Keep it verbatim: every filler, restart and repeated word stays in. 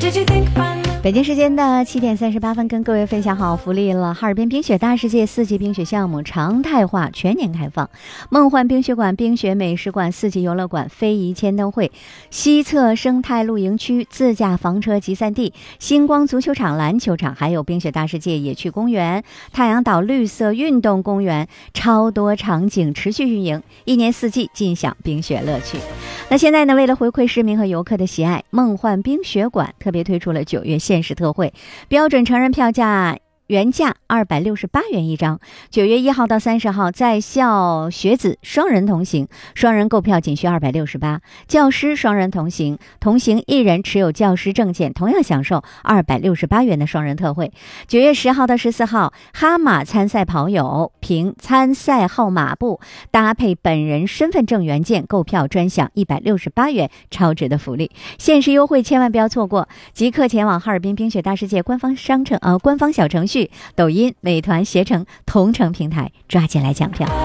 北京时间的七点三十八分，跟各位分享好福利了。哈尔滨冰雪大世界四季冰雪项目常态化全年开放，梦幻冰雪馆、冰雪美食馆、四季游乐馆、非遗签灯会、西侧生态露营区、自驾房车集散地、星光足球场、篮球场，还有冰雪大世界野趣公园、太阳岛绿色运动公园，超多场景持续运营，一年四季尽享冰雪乐趣。那现在呢，为了回馈市民和游客的喜爱，梦幻冰雪馆特别推出了九月限时特惠，标准成人票价原价二百六十八元一张，九月一号到三十号，在校学子双人同行，双人购票仅需二百六十八；教师双人同行，同行一人持有教师证件，同样享受二百六十八元的双人特惠。九月十号到十四号，哈马参赛跑友凭参赛号码布搭配本人身份证原件购票专享一百六十八元超值的福利，限时优惠千万不要错过，即刻前往哈尔滨冰雪大世界官方商城呃官方小程序、抖音、美团携程同城平台抓紧来抢票。